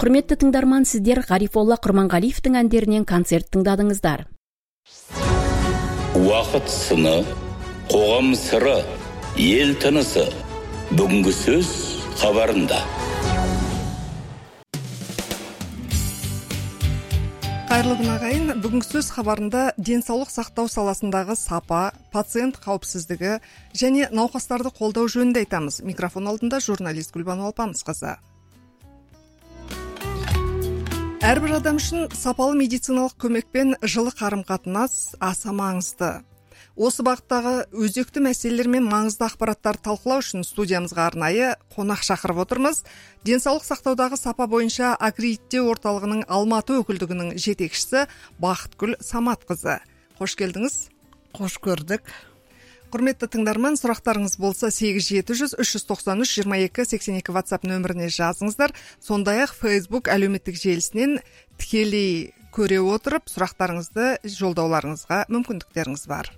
Құрметті тыңдарман, сіздер Ғарифолла Құрманғалиевтің әндерінен концерт тыңдадыңыздар. Уақыт сыны, қоғам сыры, ел тынысы. Бүгінгі сөз хабарында. Қайырлы күн ағайын, бүгінгі сөз хабарында денсаулық сақтау саласындағы сапа, пациент қауіпсіздігі және науқастарды қолдау жөнінде айтамыз. Микрофон алдында журналист Гүлбану Алпамысқызы. Әрбір адам үшін сапалы медициналық көмекпен жылы қарым-қатынас аса маңызды. Осы бағыттағы өзекті мәселелер мен маңызды ақпараттар талқылау үшін студиямызға арнайы қонақ шақырып отырмыз. Денсаулық сақтаудағы сапа бойынша аккредиттеу орталығының Алматы өкілдігінің жетекшісі Бақытгүл Саматқызы. Қош келдіңіз. Қош көрдік. Құрметті тыңдарман, сұрақтарыңыз болса 8700-393-22-82 WhatsApp нөміріне жазыңыздар. Сондай-ақ Facebook әлеуметтік желісінен тікелей көре отырып, сұрақтарыңызды жолдауларыңызға мүмкіндіктеріңіз бар.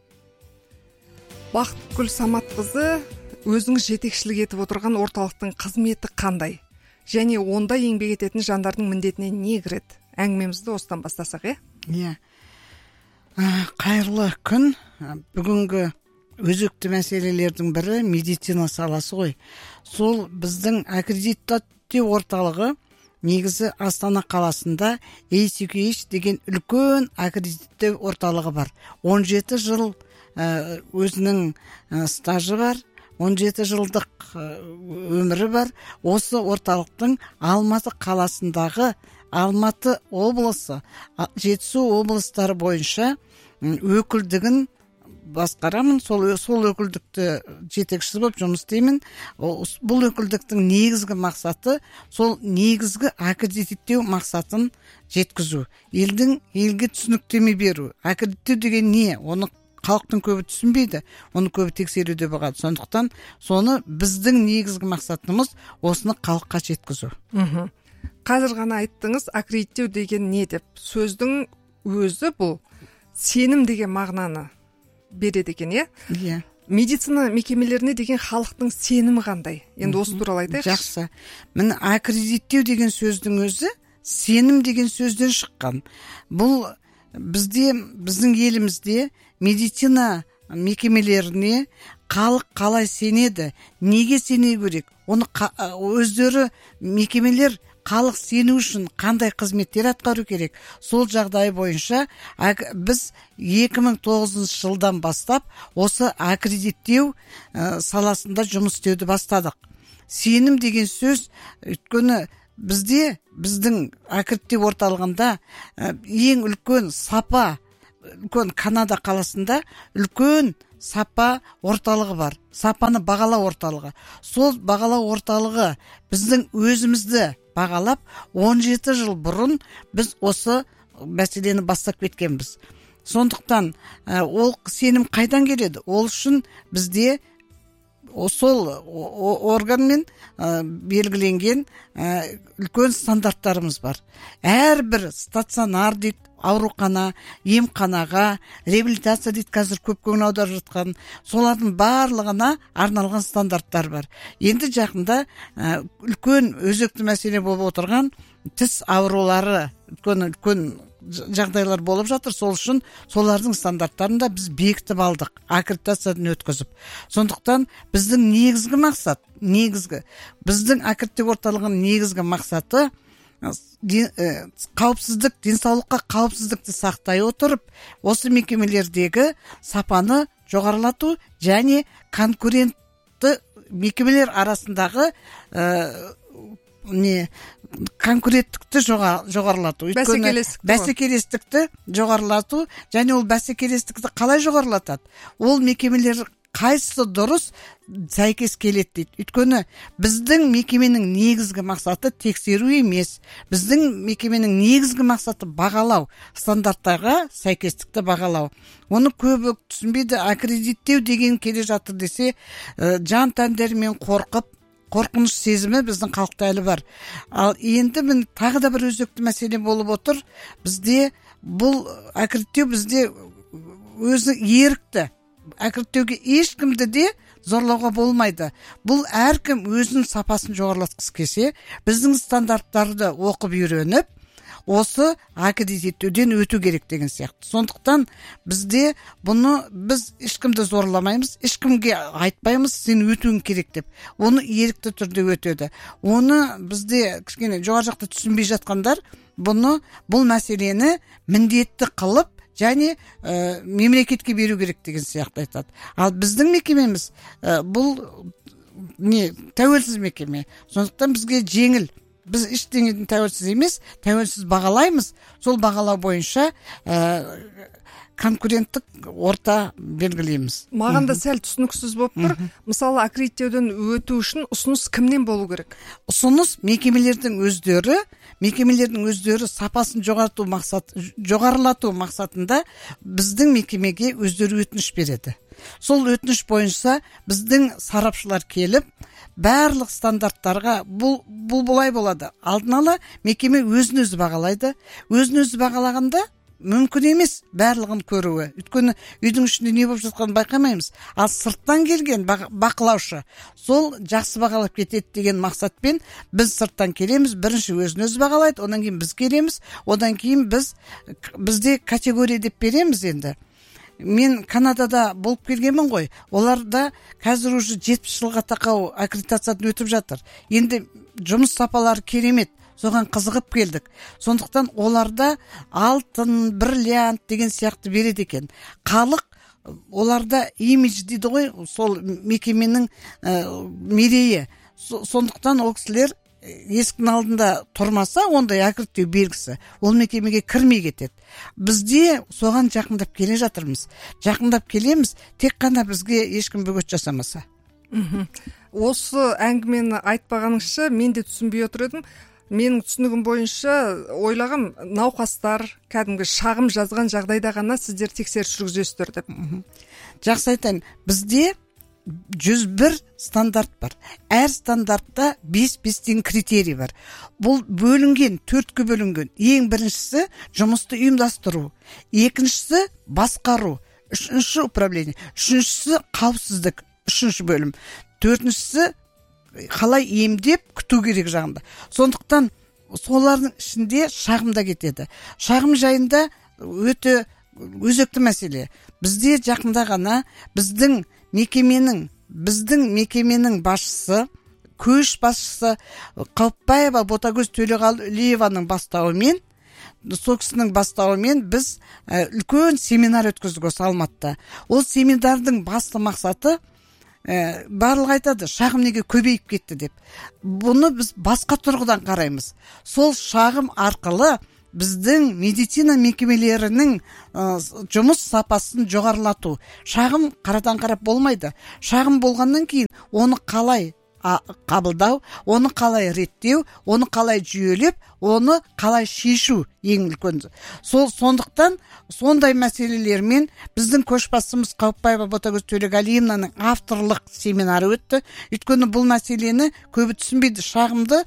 Бақытгүл Саматқызы, өзіңіз жетекшілік етіп отырған орталықтың қызметі қандай? Және онда еңбек ететін жандардың міндетіне не кіреді? Әңгімемізді осыдан бастасақ, Иә. Қайырлы күн. Бүгінгі өзекті мәселелердің бірі медицина саласы ғой. Сол біздің аккредиттеу орталығы негізі Астана қаласында ACQH деген үлкен аккредиттеу орталығы бар. 17 жыл өзінің стажы бар, 17 жылдық өмірі бар. Осы орталықтың Алматы қаласындағы Алматы облысы, Жетісу облыстары бойынша өкілдігін басқарамын. Сол өкілдікті жетекшісі болып жұмыс істеймін. Бұл өкілдіктің негізгі мақсаты сол негізгі аккредиттеу мақсатын жеткізу. Елге түсініктеме беру. Аккредиттеу деген не? Оны халықтың көбі түсінбейді, оны көбі тексеруде болады. Сондықтан соны біздің негізгі мақсатымыз осыны халыққа жеткізу. Қазір ғана айттыңыз, аккредиттеу деген не деп. Сөздің өзі бұл сенім деген мағынаны береді екен, Иә. Медицина мекемелеріне деген халықтың сенімі қандай? Енді осы туралы айтайықшы. Жақсы. Міне аккредиттеу деген сөздің өзі сенім деген сөзден шыққан. Бұл біздің елімізде медицина мекемелеріне халық қалай сенеді, неге сене керек? Оны өздері мекемелер халық сену үшін қандай қызметтер атқару керек? Сол жағдай бойынша біз 2009 жылдан бастап осы аккредиттеу саласында жұмыс істеуді бастадық. Сенім деген сөз, өйткені біздің аккредиттеу орталығында ең үлкен сапа, Канада қаласында үлкен сапа орталығы бар. Сапаны бағалау орталығы. Сол бағалау орталығы біздің өзімізді бағалап, 17 жыл бұрын біз осы мәселені бастап кеткенбіз. Сондықтан ол сенім қайдан келеді? Ол үшін бізде сол органмен белгіленген үлкен стандарттарымыз бар. Әрбір стационар дейді, аурухана, емханаға, реабилитация дейді, қазір көп көңіл аударып жатқан, солардың барлығына арналған стандарттар бар. Енді жақында үлкен өзекті мәселе болып отырған тіс аурулары, үлкен жағдайлар болып жатыр. Сол үшін солардың стандарттарын да біз бекітіп алдық, аккредитациядан өткізіп. Сондықтан біздің біздің аккредиттеу орталығының негізгі мақсаты қауіпсіздік, денсаулыққа қауіпсіздікті сақтай отырып, осы мекемелердегі сапаны жоғарылату және конкурентті мекемелер арасындағы конкуренттікті жоғарылату. Бәсекелестікті жоғарылату, және ол бәсекелестікті қалай жоғарылатады? Ол мекемелер қайсысы дұрыс сәйкес келеді дейді. Өйткені біздің мекеменің негізгі мақсаты тексеру емес. Біздің мекеменің негізгі мақсаты бағалау, стандарттарға сәйкестікті бағалау. Оны көбі түсінбейді. Аккредиттеу деген келе жатыр десе, жан тәндерімен қорқыныш сезімі біздің халықта әлі бар. Ал енді тағы да бір өзекті мәселе болып отыр. Бізде бұл аккредиттеу бізде өзі ерікті. Аккредиттеуге ешкімді де зорлауға болмайды. Бұл әркім өзінің сапасын жоғарылатқысы келсе, біздің стандарттарды оқып үйреніп, осы аккредиттеуден өту керек деген сияқты. Сондықтан бізде бұны біз ешкімді зорламаймыз, ешкімге айтпаймыз сен өтуің керек деп. Оны ерікті түрде өтеді. Оны бізде кішкене жоғары жақта түсінбей жатқандар бұл мәселені міндетті қылып және мемлекетке беру керек деген сияқты айтады. Ал біздің мекемеміз бұл тәуелсіз мекеме. Сондықтан бізге жеңіл. Біз ештеңеден тәуелсіз емес, тәуелсіз бағалаймыз. Сол бағалау бойынша конкуренттік орта белгілейміз. Маған да сәл түсініксіз болып тұр. Мысалы, аккредиттеуден өту үшін ұсыныс кімнен болу керек? Ұсыныс мекемелердің өздері сапасын жоғарылату мақсатында біздің мекемеге өздері өтініш береді. Сол өтініш бойынша біздің сарапшылар келіп, барлық стандарттарға бұл былай болады. Алдын ала мекеме өзін-өзі бағалайды. Өзін-өзі бағалағанда мүмкін емес барлығын көруі. Өйткені үйдің ішінде не болып жатқанын байқамаймыз. Ал сырттан келген бақылаушы сол жақсы бағалап кетеді деген мақсатпен біз сырттан келеміз. Бірінші өзін-өзі бағалайды, одан кейін біз келеміз, одан кейін бізде категория деп береміз енді. Мен Канадада болып келгенмін ғой. Оларда қазір уже 70 жылға тақау аккредитациядан өтіп жатыр. Енді жұмыс сапалары керемет. Соған қызығып келдік. Сондықтан оларда алтын, бриллиант деген сияқты береді екен. Халық оларда имидж дейді ғой, сол мекеменің мерейі. Сондықтан ол кісілер есіктің алдында тұрмаса, ондай аккредиттеу белгісі ол мекемеге кірмей кетеді. Бізде соған жақындап келе жатырмыз. Жақындап келеміз, тек қана бізге ешкім бөгет жасамаса. Осы әңгімені айтпағаныңызша мен де түсінбей отыр едім. Менің түсінігім бойынша ойлағам, науқастар кәдімгі шағым жазған жағдайда ғана сіздер тексеріс жүргізесіздер деп. Жақсы айтайын. Бізде 101 стандарт бар. Әр стандартта 5 критерий бар. Бұл бөлінген, 4-ке бөлінген. Ең біріншісі жұмысты ұйымдастыру, екіншісі басқару, үшінші управление, үшіншісі қауіпсіздік, үшінші бөлім, төртіншісі қалай емдеп күту керек жағында. Сондықтан солардың ішінде шағым да кетеді. Шағым жайында өте өзекті мәселе. Бізде жақында ғана біздің мекеменің басшысы, көш басшысы Қауіпбаева Ботагөз Төлеғалиеваның бастауымен, сол кісінің бастауымен біз үлкен семинар өткіздік осы Алматыда. Ол семинардың басты мақсаты барлық айтады, шағым неге көбейіп кетті деп. Бұны біз басқа тұрғыдан қараймыз. Сол шағым арқылы біздің медицина мекемелерінің жұмыс сапасын жоғарылату. Шағым қарадан қарап болмайды. Шағым болғаннан кейін оны қалай қабылдау, оны қалай реттеу, оны қалай жүйелеп, оны қалай шешу ең үлкен. Сондықтан сондай мәселелермен біздің көшбасшымыз Қауіпбаева Ботагөз Төлеғалиевнаның авторлық семинары өтті. Өйткені бұл мәселені көбі түсінбейді. Шағымды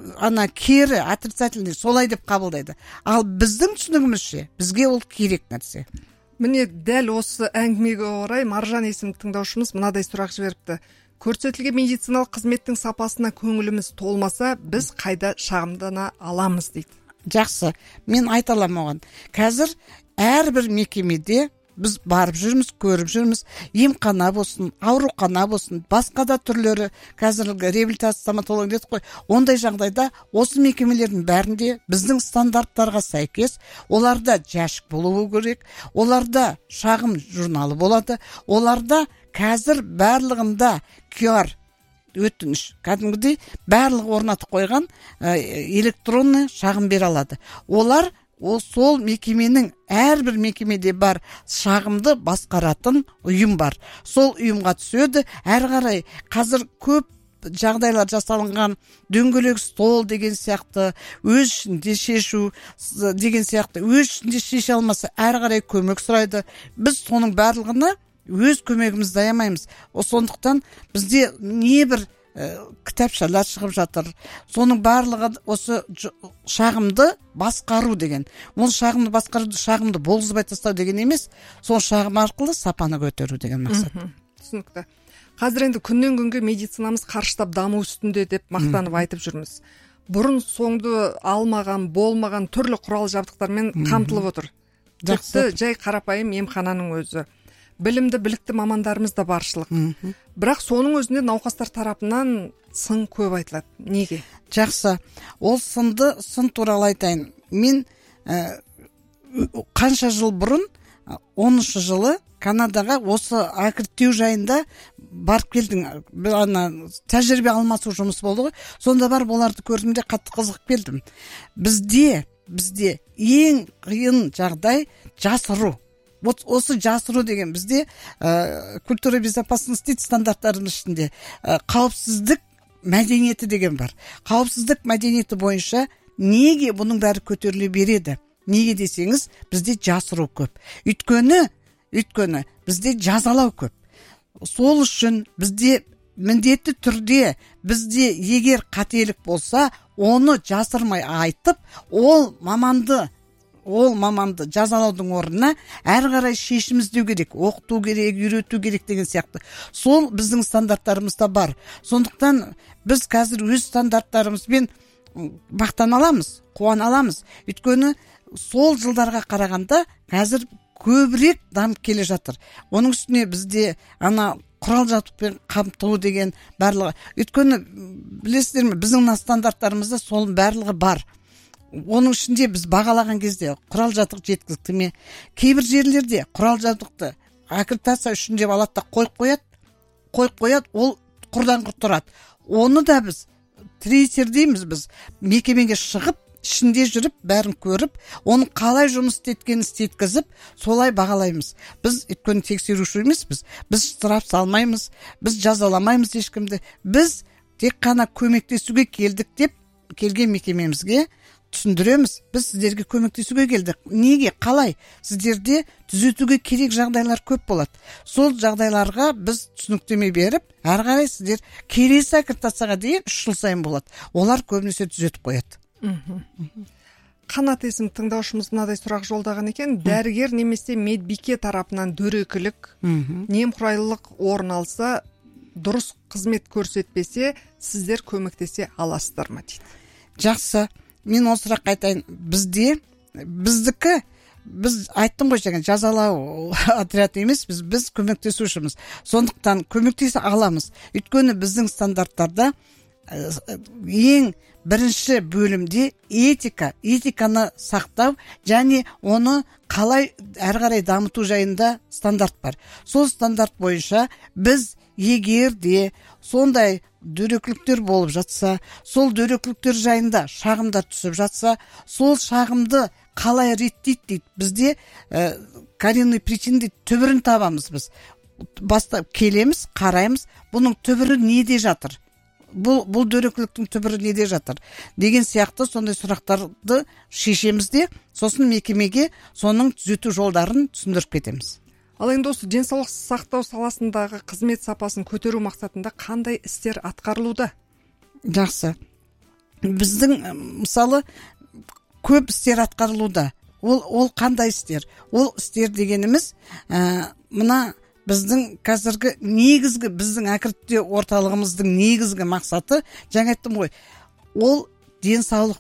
кері, отрицательный солай деп қабылдайды. Ал біздің түсінігімізше бізге ол керек нәрсе. Міне дәл осы әңгімеге орай Маржан есімді тыңдаушымыз мынадай сұрақ жіберіпті. Көрсетілген медициналық қызметтің сапасына көңіліміз толмаса, біз қайда шағымдана аламыз дейді. Жақсы, мен айта аламын оған. Қазір әрбір мекемеде біз барып жүрміз, көріп жүрміз. Емхана болсын, аурухана болсын, басқа да түрлері, қазіргі реабилитация стоматология дейді ғой. Ондай жағдайда осы мекемелердің бәрінде біздің стандарттарға сәйкес оларда жәшік болуы керек, оларда шағым журналы болады, оларда қазір барлығында QR өтініш, кәдімгідей барлығы орнатып қойған электронный шағым бере алады. Олар сол мекеменің әрбір мекемеде бар шағымды басқаратын ұйым бар. Сол ұйымға түседі. Әрі қарай қазір көп жағдайлар жасалынған, дөңгелек стол деген сияқты, өз ішінде шешу деген сияқты, өз ішінде шеше алмаса әрі қарай көмек сұрайды. Біз соның барлығына өз көмегімізді аямаймыз. Сондықтан бізде небір кітапшалар шығып жатыр. Соның барлығы осы шағымды басқару деген. Ол шағымды басқаруды, шағымды болғызбай тастау деген емес, сол шағым арқылы сапаны көтеру деген мақсат. Түсінікті. Қазір енді күннен күнге медицинамыз қарыштап даму үстінде деп мақтанып айтып жүрміз. Бұрын соңды алмаған, болмаған түрлі құрал жабдықтармен қамтылып отыр. Тіпті жай қарапайым емхананың өзі. Білімді, білікті мамандарымыз да баршылық. Бірақ соның өзінде науқастар тарапынан сын көп айтылады. Неге? Жақсы. Ол сын туралы айтайын. Мен қанша жыл бұрын, 10 жылы Канадаға осы аккредиттеу жайында барып келдің. Тәжірибе алмасу жұмыс болды ғой. Сонда барып оларды көрдім де қатты қызығып келдім. Бізде ең қиын жағдай жасыру. Осы жасыру деген бізде культура безопасности стандарттарының ішінде қауіпсіздік мәдениеті деген бар. Қауіпсіздік мәдениеті бойынша неге бұның бәрі көтеріле береді? Неге десеңіз, бізде жасыру көп. Өйткені бізде жазалау көп. Сол үшін бізде міндетті түрде бізде егер қателік болса, оны жасырмай айтып, ол маманды жазалаудың орнына әрі қарай шешім іздеу керек, оқыту керек, үйрету керек деген сияқты. Сол біздің стандарттарымызда бар. Сондықтан біз қазір өз стандарттарымызбен мақтана аламыз, қуана аламыз. Өйткені сол жылдарға қарағанда қазір көбірек дамып келе жатыр. Оның үстіне бізде құрал жабдықпен қамту деген барлығы. Өйткені білесіздер ме, біздің стандарттарымызда сол барлығы бар. Оның ішінде біз бағалаған кезде құрал жабдық жеткілікті ме? Кейбір жерлерде құрал жабдықты аккредитация үшін деп алады да қойып қояды, ол құрдан құр тұрады. Оны да біз трейсер дейміз, біз мекемеге шығып, ішінде жүріп, бәрін көріп, оны қалай жұмыс істеткенін істеткізіп, солай бағалаймыз. Біз өйткені тексеруші емеспіз. Біз штраф салмаймыз, біз жазаламаймыз ешкімді. Біз тек қана көмектесуге келдік деп келген мекемемізге түсіндіреміз. Біз сіздерге көмектесуге келдік. Неге? Қалай? Сіздерде түзетуге керек жағдайлар көп болады. Сол жағдайларға біз түсініктеме беріп, әрі қарай сіздер келесі аккредитацияға дейін 3 жыл сайын болады. Олар көбінесе түзетіп қояды. Қанат есім тыңдаушымыз мынадай сұрақ жолдаған екен. Дәрігер немесе медбике тарапынан дөрекілік, немқұрайлылық орын алса, дұрыс қызмет көрсетпесе, сіздер көмектесе аласыздар ма дейді. Жақсы. Мен осы сұрақ айтайын. Біздікі, біз айттым ғой жаңа, жазалау отряд емес, біз көмектесушіміз. Сондықтан көмектесе аламыз. Өйткені біздің стандарттарда ең бірінші бөлімде этиканы сақтау және оны қалай әрі қарай дамыту жайында стандарт бар. Сол стандарт бойынша біз егер де сондай дөрекіліктер болып жатса, сол дөрекіліктер жайында шағымдар түсіп жатса, сол шағымды қалай реттейді дейді. Бізде коренный причина дейді, түбірін табамыз біз. Бастап келеміз, қараймыз, бұның түбірі неде жатыр? Бұл дөрекіліктің түбірі неде жатыр? Деген сияқты сондай сұрақтарды шешеміз де, сосын мекемеге соның түзету жолдарын түсіндіріп кетеміз. Ал енді осы денсаулық сақтау саласындағы қызмет сапасын көтеру мақсатында қандай істер атқарылуда? Жақсы. Біздің мысалы көп істер атқарылуда. Ол қандай істер? Ол істер дегеніміз мына біздің қазіргі негізгі біздің аккредиттеу орталығымыздың негізгі мақсаты, жаңа айттым ғой, ол денсаулық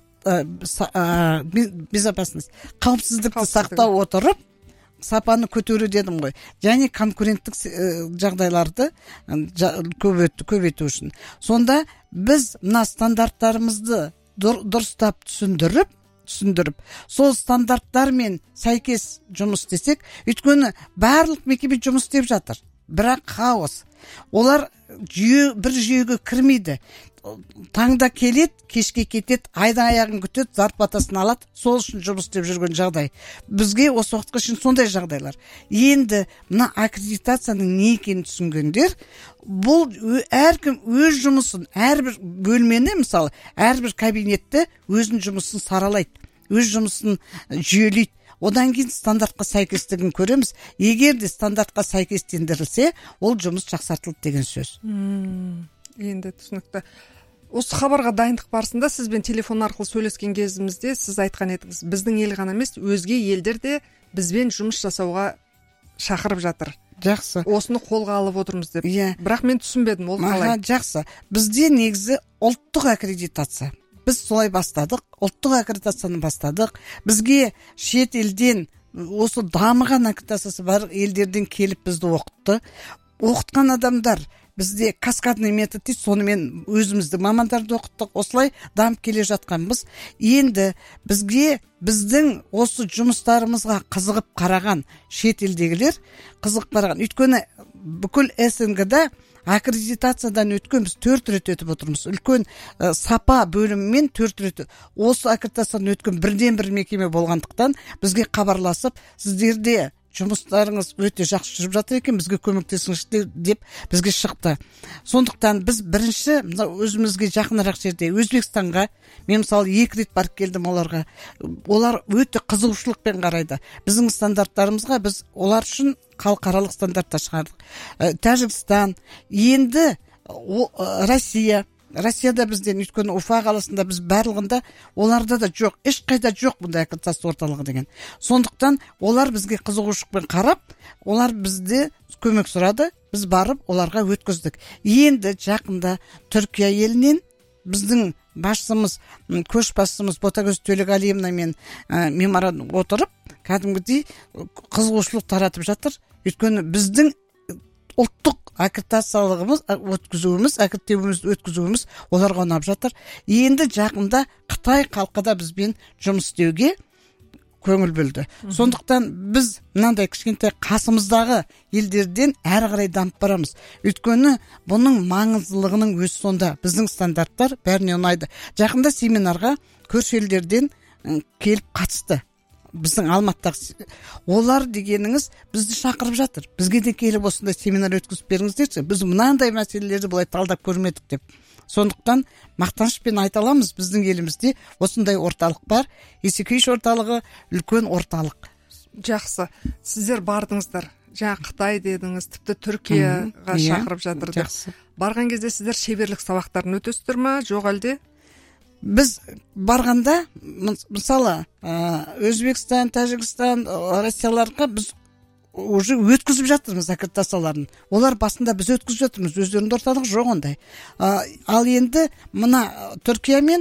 безопасность, қауіпсіздікті сақтау отырып, сапаны көтеру дедім ғой. Және конкуренттік жағдайларды көбейту үшін. Сонда біз мына стандарттарымызды дұрыстап түсіндіріп, сол стандарттармен сәйкес жұмыс істесек, өйткені барлық мекеме жұмыс істеп жатыр. Бірақ хаос. Олар бір жүйеге кірмейді. Таңда келеді, кешке кетеді, айда аяғын күтеді, зарплатасын алады, сол үшін жұмыс істеп жүрген жағдай. Бізге осы уақытқа шейін сондай жағдайлар. Енді мына аккредитацияның не екенін түсінгендер, бұл әркім өз жұмысын, әрбір бөлмені, мысалы, әрбір кабинетті өзінің жұмысын саралайды, өз жұмысын жүйелейді. Одан кейін стандартқа сәйкестігін көреміз. Егер де стандартқа сәйкестендірілсе, ол жұмыс жақсартылды деген сөз. Енді түсінікті. Осы хабарға дайындық барысында сізбен телефон арқылы сөйлескен кезімізде сіз айтқан едіңіз, біздің ел ғана емес, өзге елдер де бізбен жұмыс жасауға шақырып жатыр. Жақсы. осыны қолға алып отырмыз деп. Иә. Бірақ мен түсінбедім, ол қалай? Жақсы. Бізде негізі ұлттық аккредитация. Біз солай бастадық, ұлттық аккредитацияны бастадық. Бізге шет елден, осы дамыған аккредитациясы бар елдерден келіп бізді оқытты. Оқытқан адамдар бізде каскадный метод дейді, сонымен өзімізді мамандарды оқыттық. Осылай дамып келе жатқанбыз. Енді бізге біздің осы жұмыстарымызға қызығып қараған шет елдегілер қызығып қараған. Өйткені бүкіл СНГ-да аккредитациядан өткен біз 4 рет өтіп отырмыз. Үлкен сапа бөлімімен 4 рет. Осы аккредитациядан өткен бірден-бір мекеме болғандықтан бізге хабарласып, сіздерде жұмыстарыңыз өте жақсы жүріп жатыр екен, бізге көмектесіңіздер деп бізге шықты. Сондықтан біз бірінші өзімізге жақынырақ жерде Өзбекстанға, мен мысалы 2 рет барып келдім оларға. Олар өте қызығушылықпен қарайды. Біздің стандарттарымызға біз олар үшін халықаралық стандартта шығардық. Тәжікстан, енді Россияда бізден, өйткені Уфа қаласында біз барлығында, оларда да жоқ, ешқайда жоқ бұндай аккредитация орталығы деген. Сондықтан олар бізге қызығушылықпен қарап, олар бізде көмек сұрады, біз барып оларға өткіздік. Енді жақында Түркия елінен біздің басшымыз, көшбасшымыз Ботагөз Төлеғалиевнамен меморандум отырып, кәдімгідей қызығушылық таратып жатыр. Өйткені біздің ұлттық аккредитациялығымыз, өткізуіміз оларға ұнап жатыр. Енді жақында Қытай халқы да бізбен жұмыс істеуге көңіл бөлді. Сондықтан біз мынандай кішкентай қасымыздағы елдерден әрі қарай дамып барамыз. Өйткені бұның маңыздылығының өзі сонда. Біздің стандарттар бәріне ұнайды. Жақында семинарға көрші елдерден келіп қатысты. Біздің Алматыдағы олар дегеніңіз бізді шақырып жатыр. Бізге де келіп осындай семинар өткізіп беріңіздерші. Біз мынандай мәселелерді былай талдап көрмедік деп. Сондықтан мақтанышпен айта аламыз, біздің елімізде осындай орталық бар. Исекеш орталығы үлкен орталық. Жақсы. Сіздер бардыңыздар. Жаңа Қытай дедіңіз, тіпті Түркияға шақырып жатыр. Жақсы. Барған кезде сіздер шеберлік сабақтарын өтесіздер ме, жоқ әлде? Біз барғанда, мысалы, Өзбекстан, Тәжікстан, Россияларға біз уже өткізіп жатырмыз аккредитацияларын. Олар басында біз өткізіп жатырмыз, өздерінде орталық жоқ ондай. Ал енді мына Түркиямен,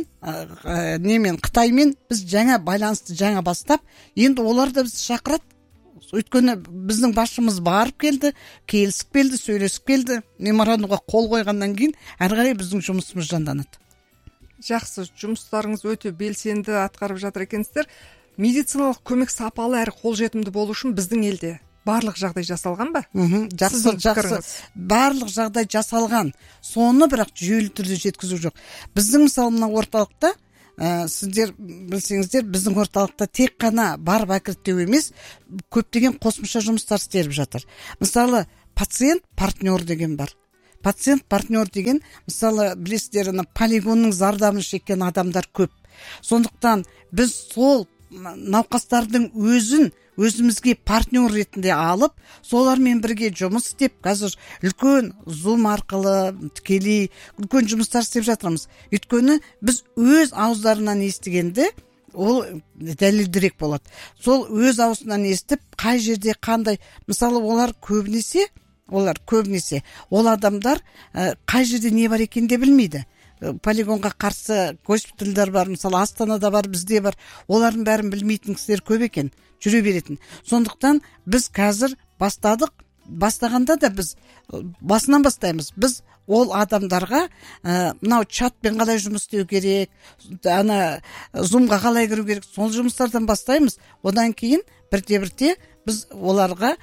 Қытаймен біз жаңа байланысты жаңа бастап, енді олар да бізді шақырады. Өйткені біздің басшымыз барып келді, келісіп келді, сөйлесіп келді, меморандумға қол қойғаннан кейін әрі қарай біздің жұмысымыз жанданады. Жақсы, жұмыстарыңыз өте белсенді атқарып жатыр екенсіздер. Медициналық көмек сапалы әрі қолжетімді болу үшін біздің елде барлық жағдай жасалған ба? Жақсы. Барлық жағдай жасалған. Соны бірақ жүйелі түрде жеткізу жоқ. Біздің мысалы мына орталықта, сіздер білсеңіздер, біздің орталықта тек қана барып аккредиттеу емес, көптеген қосымша жұмыстар істеліп жатыр. Мысалы, пациент партнер деген бар. Пациент партнер деген, мысалы, білесіздер, полигонның зардабын шеккен адамдар көп. Сондықтан біз сол науқастардың өзімізге партнер ретінде алып, солармен бірге жұмыс істеп, қазір үлкен Zoom арқылы тікелей үлкен жұмыстар істеп жатырмыз. Өйткені біз өз ауыздарынан естігенде ол дәлелдірек болады. Сол өз аузынан естіп, қай жерде қандай, мысалы, олар көбінесе ол адамдар қай жерде не бар екен де білмейді. Полигонға қарсы госпитальдар бар, мысалы Астанада бар, бізде бар. Олардың бәрін білмейтін кісілер көп екен, жүре беретін. Сондықтан біз қазір бастағанда да біз басынан бастаймыз. Біз ол адамдарға мынау чатпен қалай жұмыс істеу керек, Zoom-ға қалай кіру керек, сол жұмыстардан бастаймыз. Одан кейін бірте-бірте біз оларға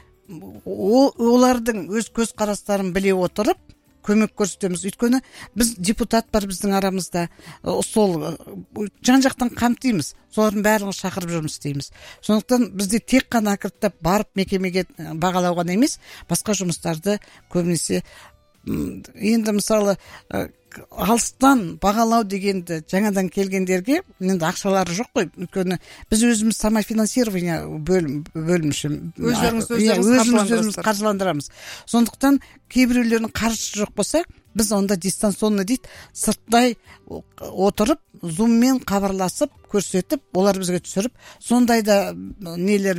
олардың өз көзқарастарын біле отырып көмек көрсетеміз. Өйткені біз депутат бар біздің арамызда, сол жан-жақтан қамтимыз, солардың бәрін шақырып жұмыс істейміз. Сондықтан бізде тек қана аккредиттеп барып мекемеге бағалау ғана емес, басқа жұмыстарды көбінесе, енді мысалы алыстан бағалау дегенді жаңадан келгендерге енді ақшалары жоқ қой. Өйткені біз өзіміз самофинансирование өздеріңіз қаржыландырамыз. Сондықтан кейбіреулердің қаржысы жоқ болса, біз онда дистанционно дейді, сырттай отырып зуммен хабарласып көрсетіп, олар бізге түсіріп, сондай да нелер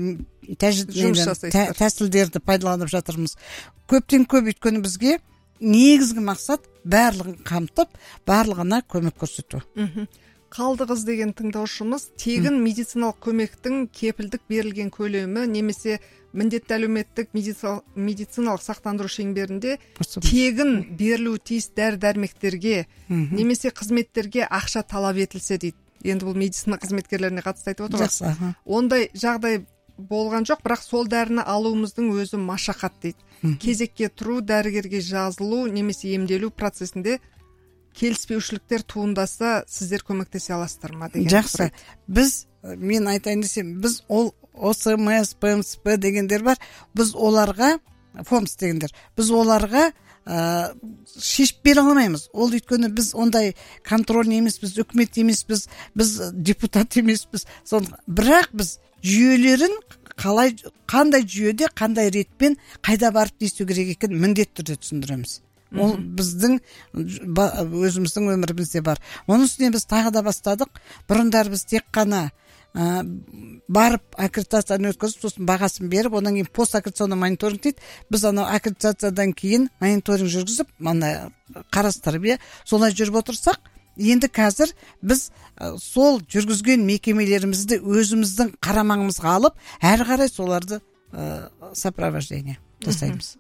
тәсілдерді пайдаланып жатырмыз. Көптен көп, өйткені бізге негізгі мақсат барлығын қамтып, барлығына көмек көрсету. Қалдығыз деген тыңдаушымыз тегін медициналық көмектің кепілдік берілген көлемі немесе міндетті әлеуметтік медициналық сақтандыру шеңберінде тегін берілуі тиіс дәрі-дәрмектерге немесе қызметтерге ақша талап етілсе дейді. Енді бұл медицина қызметкерлеріне қатысты айтып отырмыз. Ондай жағдай болған жоқ, бірақ сол дәріні алуымыздың өзі машақат дейді. Кезекке тұру, дәрігерге жазылу немесе емделу процесінде келіспеушіліктер туындаса, сіздер көмектесе аласыздар ма деген. Жақсы. Біз, мен айтайын десем, біз ол ОСМС, ПМСП дегендер бар. Біз оларға, ФОМС дегендер, біз оларға шешіп бере алмаймыз. Ол өйткені біз ондай контроль емеспіз, үкімет емеспіз, біз депутат емеспіз. Бірақ біз жүйелерін қандай жүйеде, қандай ретпен, қайда барып дейсу керек екен міндетті түрде түсіндіреміз. Ол біздің өзіміздің өмірімізде бар. Оның үстіне біз тағы да бастадық. Бұрындар біз тек қана барып аккредитацияны өткізіп, сосын бағасын беріп, онан кейін постаккредитационный мониторинг дейді. Біз ана аккредитациядан кейін мониторинг жүргізіп, қарастырып, солай жүріп отырсақ, енді қазір біз сол жүргізген мекемелерімізді өзіміздің қарамағымызға алып, әрі қарай соларды сопровождение жасаймыз.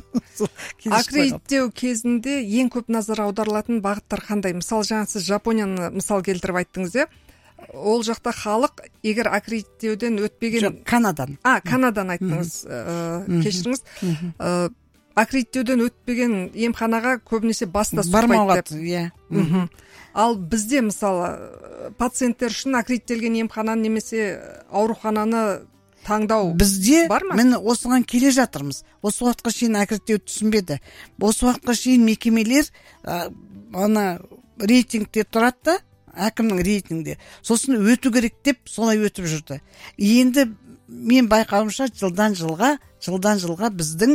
Аккредиттеу кезінде ең көп назар аударылатын бағыттар қандай? Мысалы, жаңа сіз Жапонияны мысал келтіріп айттыңыз, ол жақта халық егер аккредиттеуден өтпеген... Канадан айттыңыз, кешіріңіз. Аккредиттеуден өтпеген емханаға көбінесе баста бармауға. Ал бізде мысалы пациенттер үшін аккредиттелген емхананы немесе аурухананы таңдау бізде бар ма? Мен осыған келе жатырмыз. Осы уақытқа шейін аккредиттеу түсінбеді. Осы уақытқа шейін мекемелер рейтингте тұрады да, әкімнің рейтингде. Сосын өту керек деп солай өтіп жүрді. Енді мен байқауымша жылдан жылға біздің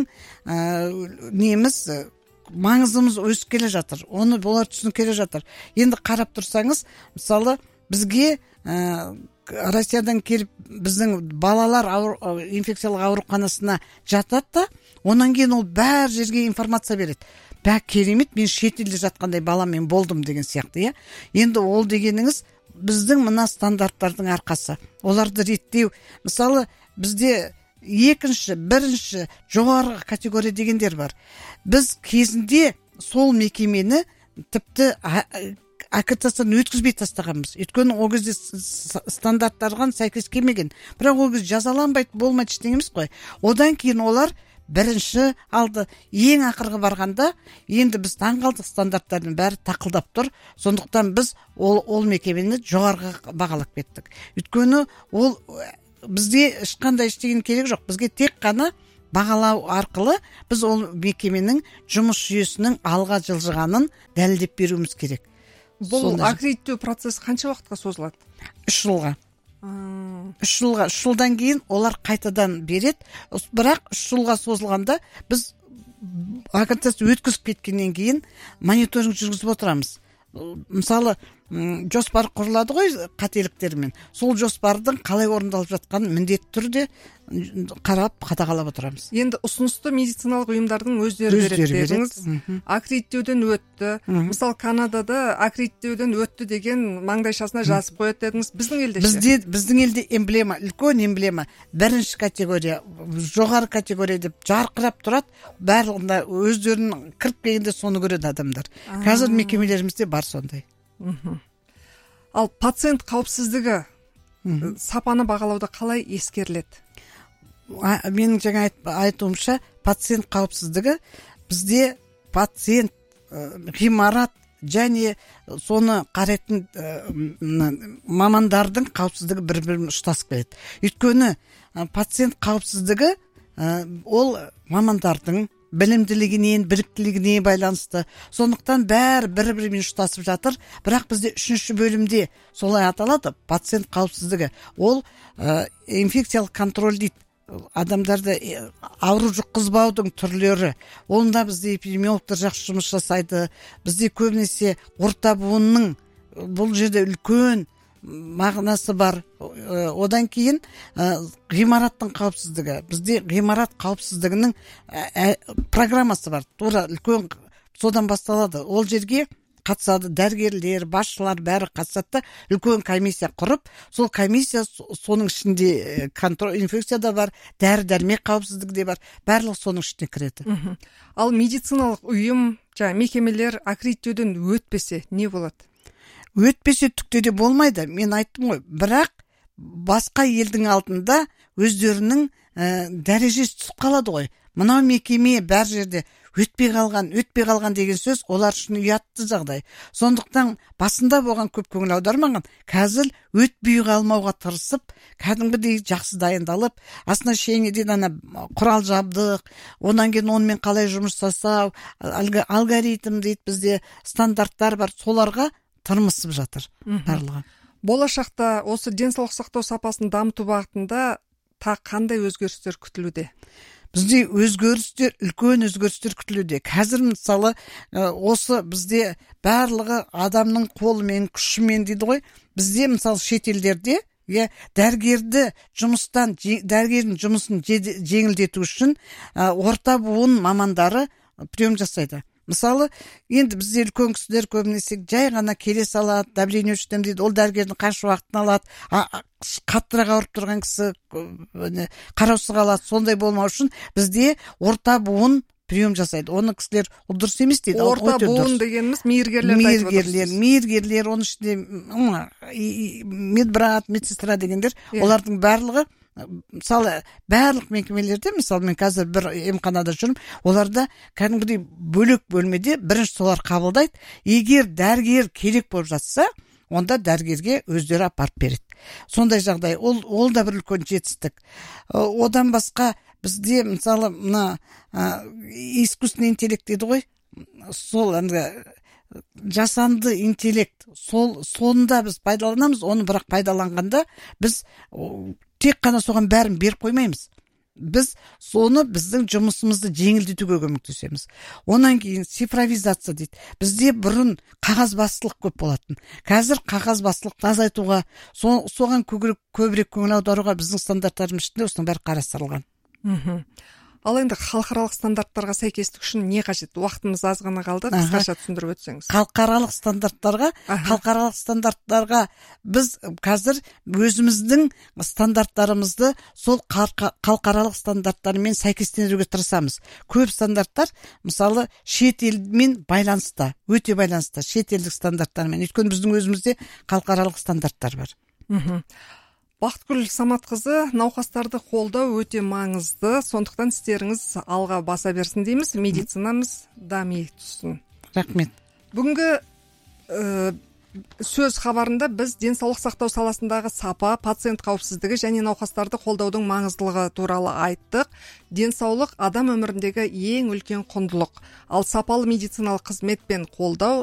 неміз маңызымыз өсіп келе жатыр. Оны олар түсініп келе жатыр. Енді қарап тұрсаңыз, мысалы бізге Россиядан келіп біздің балалар инфекциялық ауруханасына жатады да, онан кейін ол бәр жерге информация береді. Керемет, мен шетелде жатқандай баламен болдым деген сияқты. Енді ол дегеніңіз біздің мына стандарттардың арқасы. Оларды реттеу. Мысалы бізде бірінші жоғарғы категория дегендер бар. Біз кезінде сол мекемені тіпті аккредитацияны өткізбей тастағанбыз. Өйткені ол кезде стандарттарға сәйкес келмеген. Бірақ ол кезде жазаланбайды, болмайды ештеңеміз қой. Одан кейін олар бірінші алды, ең ақырғы барғанда, енді біз таңғалдық, стандарттардың бәрі тақылдап тұр. Сондықтан біз ол мекемені жоғарғы бағалап кеттік. Өйткені ол бізде ешқандай ештеңе керек жоқ. Бізге тек қана бағалау арқылы біз ол мекеменің жұмыс жүйесінің алға жылжығанын дәлелдеп беруіміз керек. Бұл аккредиттеу процесі қанша уақытқа созылады? 3 жылға. 3 жылдан кейін олар қайтадан береді. Бірақ 3 жылға созылғанда біз аккредитация өткізіп кеткеннен кейін мониторинг жүргізіп отырамыз. Мысалы, жоспар құрылады ғой қателіктермен. Сол жоспардың қалай орындалып жатқанын міндетті түрде қарап, қадағалап отырамыз. Енді ұсынысты медициналық ұйымдардың өздері береді. Аккредиттеуден өтті. Мысалы, Канадада аккредиттеуден өтті деген маңдайшасына жазып қояды дедіңіз. Біздің елде ше? Біздің елде эмблема, үлкен эмблема, бірінші категория, жоғары категория деп жарқырап тұрады. Барлығында өздерінің кіріп келгенде соны көреді адамдар. Қазір мекемелерімізде бар сондай. Ал пациент қауіпсіздігі сапаны бағалауда қалай ескеріледі? Менің жаңа айтуымша, пациент қауіпсіздігі бізде пациент, ғимарат және соны қарайтын мамандардың қауіпсіздігі бір-бірін ұштасып келеді. Өйткені пациент қауіпсіздігі ол мамандардың білімділігінен, біліктілігіне байланысты. Сондықтан бәрі бір-бірімен ұштасып жатыр. Бірақ бізде 3-ші бөлімде солай аталады, пациент қауіпсіздігі. Ол инфекциялық контроль дейді. адамдарды ауру жұққызбаудың түрлері, онда бізде эпидемиологтар жақсы жұмыс жасайды. Бізде көбінесе орта буынның бұл жерде үлкен мағынасы бар. Одан кейін ғимараттың қауіпсіздігі. Бізде ғимарат қауіпсіздігінің программасы бар. Тура үлкен содан басталады. Ол жерге қатысады дәрігерлер, басшылар бәрі қатысады. Үлкен комиссия құрып, сол комиссия соның ішінде контроль инфекция да бар, дәрі-дәрмек қауіпсіздігі де бар. Барлығы соның ішіне кіреді. Ал медициналық ұйым, мекемелер аккредиттеуден өтпесе не болады? Өтпесе түкте де болмайды. Мен айттым ғой, бірақ басқа елдің алдында өздерінің дәрежесі түсіп қалады ғой. Мынау мекеме бәр жерде өтпей қалған деген сөз олар үшін ұятты жағдай. Сондықтан басында болған көп көңіл аудармаған, қазір өтпей қалмауға тырысып, кәдімгідей жақсы дайындалып, астына шейінеден ана құрал жабдық, онан кейін онымен қалай жұмыс жасау, алгоритм дейді бізде, стандарттар бар, соларға тырмысып жатыр барлығы. Болашақта осы денсаулық сақтау сапасын дамыту бағытында қандай өзгерістер күтілуде? Бізде үлкен өзгерістер күтілуде. Қазір мысалы осы бізде барлығы адамның қолымен, күшімен дейді ғой. Бізде мысалы шетелдерде дәрігердің жұмысын жеңілдету үшін орта буын мамандары прием жасайды. Мысалы, енді бізде үлкен кісілер көбінесе жай ғана келе салады, давление өлшетем дейді, ол дәрігердің қанша уақытын алады, қаттырақ ауырып тұрған кісі қараусыз қалады. Сондай болмау үшін бізде орта буын прием жасайды. Оны кісілер дұрыс емес дейді. Орта буын дегеніміз мейіргерлер, оның ішінде медбрат, медсестра дегендер, олардың барлығы мысалы барлық мекемелерде, мысалы мен қазір бір емханада жүрмін, оларда кәдімгідей бөлек бөлмеде бірінші солар қабылдайды. Егер дәрігер керек болып жатса, онда дәрігерге өздері апарып береді. Сондай жағдай, ол да бір үлкен жетістік. Одан басқа бізде мысалы мына искусственный интеллект дейді ғой, сол жасанды интеллект, сонда біз пайдаланамыз, оны бірақ пайдаланғанда біз тек қана соған бәрін беріп қоймаймыз. Біз соны біздің жұмысымызды жеңілдетуге көмектесеміз. Онан кейін цифровизация дейді. Бізде бұрын қағазбастылық көп болатын. Қазір қағазбастылықты азайтуға, соған көбірек көңіл аударуға біздің стандарттарымыз ішінде осының бәрі қарастырылған. Ал енді халықаралық стандарттарға сәйкестік үшін не қажет? Уақытымыз аз ғана қалды, қысқаша түсіндіріп өтсеңіз. Халықаралық стандарттарға біз қазір өзіміздің стандарттарымызды сол халықаралық стандарттармен сәйкестендіруге тырысамыз. Көп стандарттар мысалы шет елмен байланыста, өте байланыста шет елдік стандарттармен. Өйткені біздің өзімізде халықаралық стандарттар бар. Бақытгүл Саматқызы, науқастарды қолдау өте маңызды, сондықтан істеріңіз алға баса берсін дейміз, медицинамыз дами түссін. Рахмет. Бүгінгі сөз хабарында біз денсаулық сақтау саласындағы сапа, пациент қауіпсіздігі және науқастарды қолдаудың маңыздылығы туралы айттық. Денсаулық адам өміріндегі ең үлкен құндылық. Ал сапалы медициналық қызмет пен қолдау